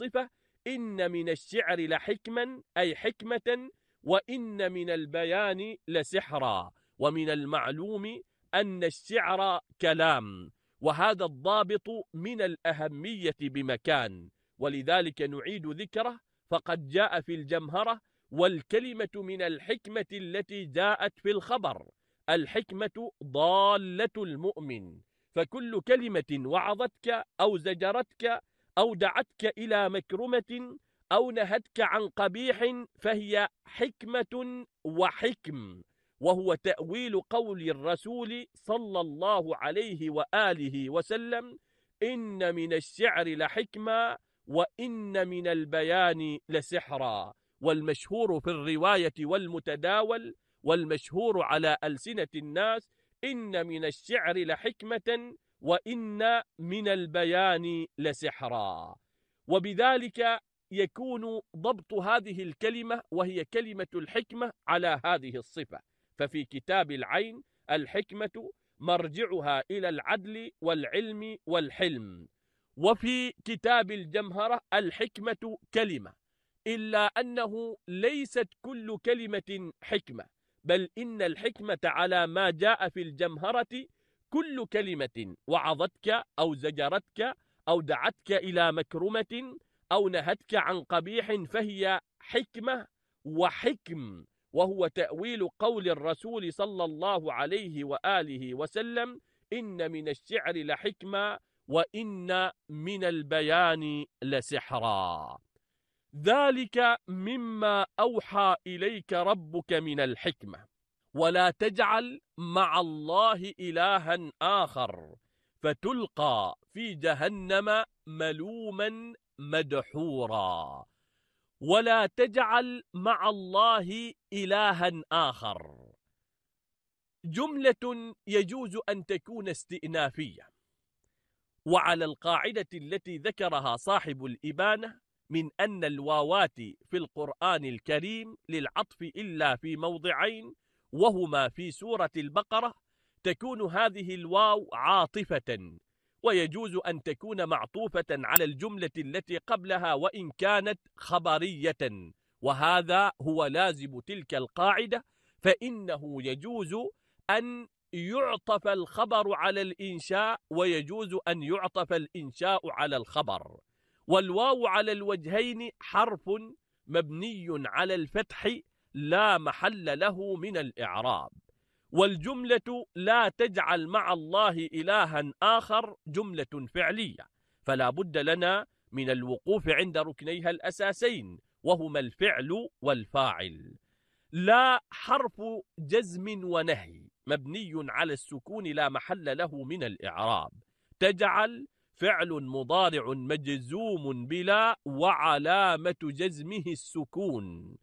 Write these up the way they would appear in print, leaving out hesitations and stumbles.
الصفة: إن من الشعر لحكما، أي حكمة، وإن من البيان لسحرا. ومن المعلوم أن الشعر كلام، وهذا الضابط من الأهمية بمكان، ولذلك نعيد ذكره، فقد جاء في الجمهرة: والكلمة من الحكمة التي جاءت في الخبر. الحكمة ضالة المؤمن، فكل كلمة وعظتك أو زجرتك أو دعتك إلى مكرمة أو نهتك عن قبيح فهي حكمة وحكم، وهو تأويل قول الرسول صلى الله عليه وآله وسلم: إن من الشعر لحكمة وإن من البيان لسحرا. والمشهور في الرواية والمتداول والمشهور على ألسنة الناس: إن من الشعر لحكمة وإن من البيان لسحرا. وبذلك يكون ضبط هذه الكلمة، وهي كلمة الحكمة، على هذه الصفة. ففي كتاب العين: الحكمة مرجعها إلى العدل والعلم والحلم. وفي كتاب الجمهرة: الحكمة كلمة، إلا أنه ليست كل كلمة حكمة، بل إن الحكمة على ما جاء في الجمهرة كل كلمة وعظتك أو زجرتك أو دعتك إلى مكرمة أو نهتك عن قبيح فهي حكمة وحكم، وهو تأويل قول الرسول صلى الله عليه وآله وسلم: إن من الشعر لحكمة وإن من البيان لسحرا. ذلك مما أوحى إليك ربك من الحكمة، ولا تجعل مع الله إلها آخر فتلقى في جهنم ملوما مدحورا. ولا تجعل مع الله إلها آخر، جملة يجوز أن تكون استئنافية، وعلى القاعدة التي ذكرها صاحب الإبانة من أن الواوات في القرآن الكريم للعطف إلا في موضعين، وهما في سورة البقرة، تكون هذه الواو عاطفة، ويجوز أن تكون معطوفة على الجملة التي قبلها وإن كانت خبرية، وهذا هو لازم تلك القاعدة، فإنه يجوز أن يعطف الخبر على الإنشاء ويجوز أن يعطف الإنشاء على الخبر. والواو على الوجهين حرف مبني على الفتح لا محل له من الإعراب. والجملة لا تجعل مع الله إلها آخر جملة فعلية، فلا بد لنا من الوقوف عند ركنيها الأساسين، وهما الفعل والفاعل. لا حرف جزم ونهي مبني على السكون لا محل له من الإعراب. تجعل فعل مضارع مجزوم بلا وعلامة جزمه السكون،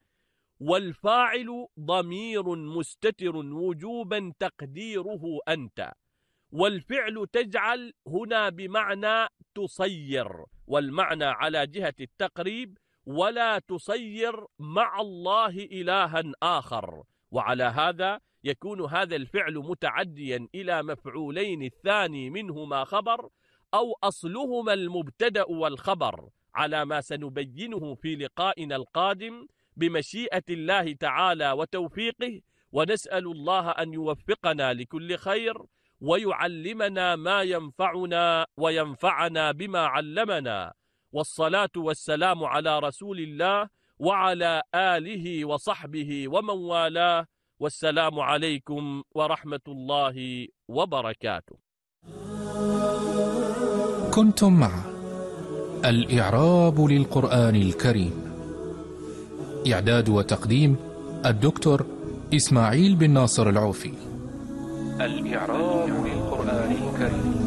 والفاعل ضمير مستتر وجوبا تقديره أنت. والفعل تجعل هنا بمعنى تصير، والمعنى على جهة التقريب: ولا تصير مع الله إلها آخر. وعلى هذا يكون هذا الفعل متعديا إلى مفعولين، الثاني منهما خبر أو أصلهما المبتدأ والخبر، على ما سنبينه في لقائنا القادم بمشيئة الله تعالى وتوفيقه. ونسأل الله أن يوفقنا لكل خير، ويعلمنا ما ينفعنا وينفعنا بما علمنا. والصلاة والسلام على رسول الله وعلى آله وصحبه ومن والاه، والسلام عليكم ورحمة الله وبركاته. كنتم مع الإعراب للقرآن الكريم، إعداد وتقديم الدكتور إسماعيل بن ناصر العوفي. الإعراب للقرآن الكريم.